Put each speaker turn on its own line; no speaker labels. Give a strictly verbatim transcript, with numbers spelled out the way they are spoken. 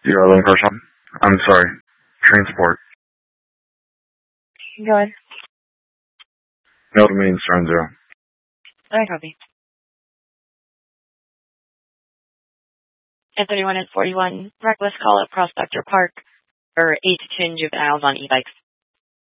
You're a person. I'm sorry. Transport.
Go ahead.
No to me, Stern Zero.
I copy. ten thirty-one and forty-one, reckless call at Prospector Park for eight to ten juveniles on e-bikes.